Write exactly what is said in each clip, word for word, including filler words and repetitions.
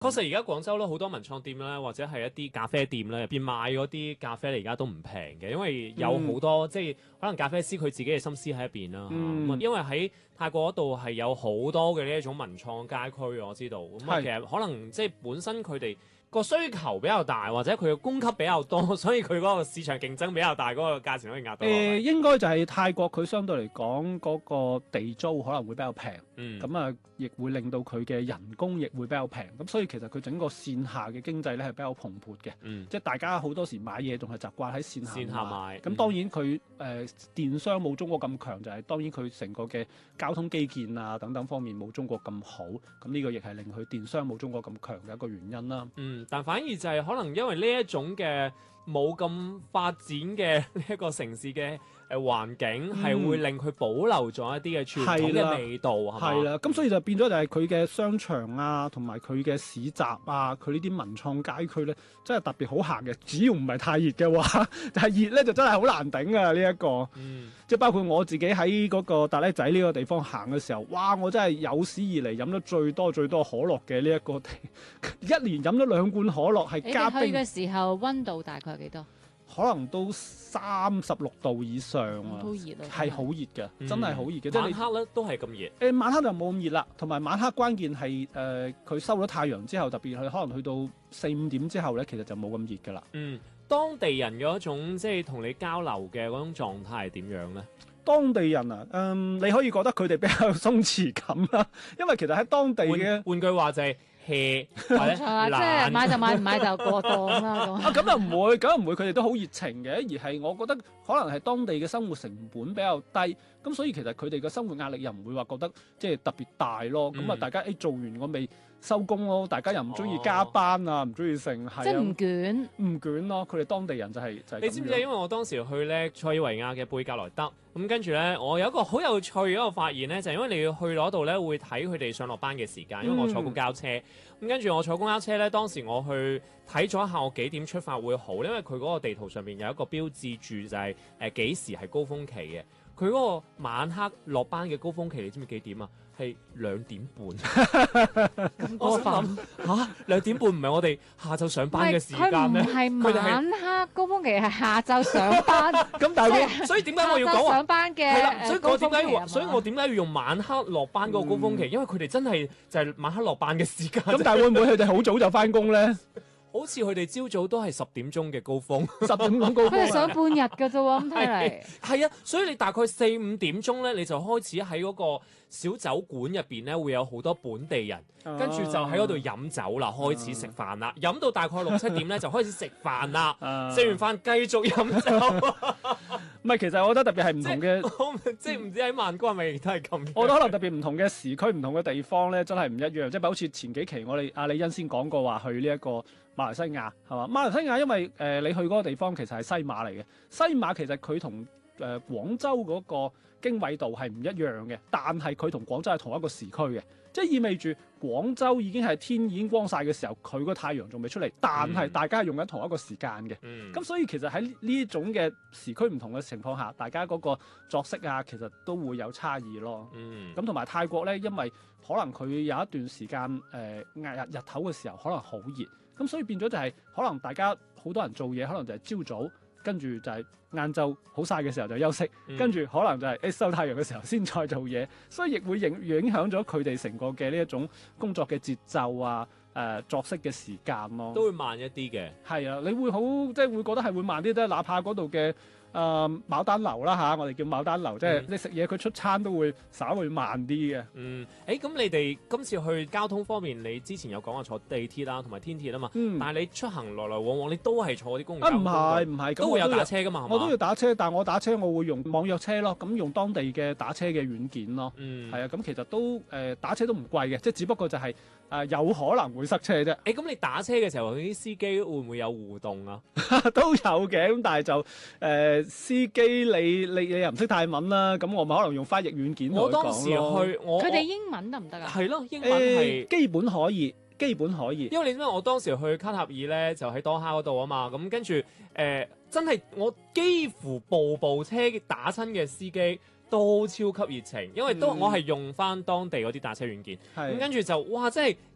確實而家廣州咧好多文創店咧，或者係一啲咖啡店咧，入邊賣嗰啲咖啡咧，而家都唔平嘅，因為有好多、嗯、即係可能咖啡師佢自己嘅心思喺入邊啦。嗯、因為喺泰國嗰度係有好多嘅呢一種文創街區，我知道。咁啊，其實可能即係本身佢哋個需求比較大，或者佢嘅供給比較多，所以佢嗰個市場競爭比較大，嗰、嗰個價錢可以壓到。誒、 呃，應該就係泰國佢相對嚟講嗰個地租可能會比較平，咁啊、嗯，亦會令到佢嘅人工亦會比較平，咁所以其實佢整個線下嘅經濟咧係比較蓬勃嘅，嗯、即係大家好多時買嘢仲係習慣喺線下線下買。咁、嗯、當然佢誒、呃、電商冇中國咁強，就係、是、當然佢成個嘅交通基建啊等等方面冇中國咁好，咁呢個亦係令佢電商冇中國咁強嘅一個原因啦。嗯。 但反而就係可能因為呢一種嘅冇咁發展嘅呢一個城市嘅誒環境，係、嗯、會令佢保留咗一啲嘅傳統嘅味道，係嘛？ 係啦，咁所以就變咗就係佢嘅商場啊，同埋佢嘅市集啊，佢呢啲文創街區咧，真係特別好行嘅。只要唔係太熱嘅話，但係熱咧就真係好難頂啊！呢、這、一個，嗯、即係包括我自己喺嗰個大叻仔呢個地方行嘅時候，哇！我真係有史以嚟飲咗最多最多可樂嘅呢一個地，一年飲咗兩罐可樂係加冰。 你去嘅時候溫度大概幾多？ 可能都三十六度以上啊， 都熱啊， 係好熱嘅，嗯、真係好熱嘅。 晚黑咧都係咁熱。 誒晚黑就冇咁熱啦，同埋晚黑關鍵係誒佢收咗太陽之後，特別係可能去到四五點之後咧，其實就冇咁熱㗎啦。 嗯，當地人嘅一種即係同你交流嘅嗰種狀態係點樣咧？ 當地人啊，嗯，你可以覺得佢哋比較鬆弛感啦，因為其實喺當地嘅換，換句話就係、是。hea 冇錯啦，即係買就買，唔買就過檔啦咁。 啊，咁又唔會，咁又唔會，佢哋都好熱情嘅，而係我覺得可能係當地嘅生活成本比較低，咁所以其實佢哋嘅生活壓力又唔會話覺得即係特別大咯。咁啊、嗯，大家誒、欸、做完我未收工咯，大家又唔中意加班啊，唔中意剩，係即係唔捲， 唔捲咯。佢哋當地人就係、是、就係、是。 你知唔知？因為我當時去咧塞爾維亞嘅貝格萊德，咁跟住咧，我有一個好有趣嘅一個發現咧，就係、是、因為你要去嗰度咧，會睇佢哋上落班嘅時間，因為我坐公交車，咁、嗯、跟住我坐公交車咧，當時我去睇咗一下我幾點出發會好，因為佢嗰個地圖上面有一個標誌住就係誒幾時係高峰期嘅。佢嗰個晚黑落班嘅高峰期，你知唔知幾點啊？係兩點半。咁我心諗嚇，兩點半唔係我哋下晝上班嘅時間咩？ 佢唔係晚黑高峰期，係下晝上班。 咁但係所以點解我要講話上班嘅？ 係啦，所以我點解要？所以我點解要用晚黑落班嗰個高峰期？ 嗯、 因為佢哋真係就係晚黑落班嘅時間。 咁但係會唔會佢哋好早就翻工咧？ 好似佢哋朝早都係十點鐘嘅高峰， 十點鐘高峰， 佢哋上半日㗎啫喎，咁睇嚟。 係啊，所以你大概四五點鐘咧，你就開始喺嗰個小酒館入邊咧，會有好多本地人，啊、跟住就喺嗰度飲酒啦，開始食飯啦，飲、啊、到大概六七點咧，就開始食飯啦，食、啊、完飯繼續飲酒。 唔係，其實我覺得特別係唔同嘅， 即係唔知喺曼谷係咪都係咁。 我覺得可能特別唔同嘅時區、唔同嘅地方咧，真係唔一樣。即係好似前幾期我哋阿李欣先講過話去呢一個馬來西亞係嘛？馬來西亞因為誒、呃、你去嗰個地方其實係西馬嚟嘅，西馬其實佢同誒廣州嗰個經緯度係唔一樣嘅，但係佢同廣州係同一個時區嘅。即係意味住廣州已經係天已經光晒嘅時候，佢個太陽仲未出嚟，但係大家係用緊同一個時間嘅。咁、嗯、所以其實喺呢種嘅時區唔同嘅情況下，大家嗰個作息啊，其實都會有差異咯。咁同埋泰國咧，因為可能佢有一段時間誒日日頭嘅時候可能好熱，咁所以變咗就係、是、可能大家好多人做嘢，可能就係朝早。跟住就係晏晝好曬嘅時候就休息，嗯、跟住可能就係誒收太陽嘅時候先再做嘢，所以亦會影影響咗佢哋成個嘅呢一種工作嘅節奏啊，誒、呃、作息嘅時間咯， 都會慢一啲嘅。係啊，你會好即係會覺得係會慢啲啫，哪怕嗰度嘅。誒、呃、牡丹樓啦嚇，我哋叫牡丹樓，嗯、即係你食嘢佢出餐都會稍會慢啲嘅。嗯， 誒咁你哋今次去交通方面，你之前有講過坐地鐵啦同埋天鐵啊嘛，嗯、但係你出行來來往往，你都係坐啲公共交通。 啊唔係唔係， 都會有打車噶嘛，係嘛？ 我都要打車，但係我打車我會用網約車咯，咁用當地嘅打車嘅軟件咯。嗯，係啊，咁其實都誒、呃、打車都唔貴嘅，即係只不過就係、是、誒、呃、有可能會塞車啫。 誒咁你打車嘅時候，啲司機會唔會有互動啊？ 都有嘅，咁但係就誒。呃司機你你你又唔識泰文啦，咁我咪可能用翻譯軟件同佢講咯。我當時去，我佢哋英文得唔得啊？ 係咯，英文係、 呃、基本可以，基本可以。 因為你知唔知我當時去卡塔爾咧，就喺多哈嗰度啊嘛，咁跟住誒、呃、真係我幾乎部部車打親嘅司機都超級熱情，因為都、嗯、我係用翻當地嗰啲打車軟件，咁跟住就哇真係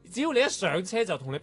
只要你一上車就同你